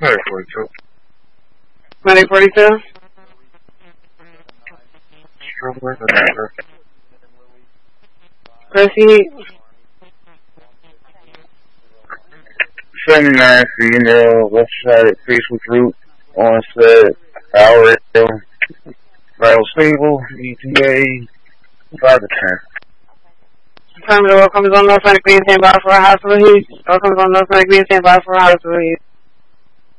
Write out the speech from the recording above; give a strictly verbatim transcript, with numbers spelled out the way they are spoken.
Medic forty-two. Medic forty-two? Proceed. seventy-nine female, left sided facial droop, onset, hour, vital stable, E T A, five to ten. Affirmative, welcome is on North Medic, being stand by for a hospital heat. Welcome is on North Medic, being stand by for a hospital heat.